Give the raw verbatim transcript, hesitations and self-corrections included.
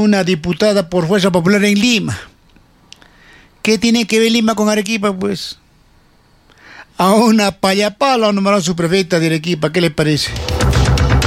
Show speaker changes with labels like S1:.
S1: una diputada por Fuerza Popular en Lima. ¿Qué tiene que ver Lima con Arequipa, pues? A una payapala nombraron su prefecta de Arequipa, ¿qué le parece?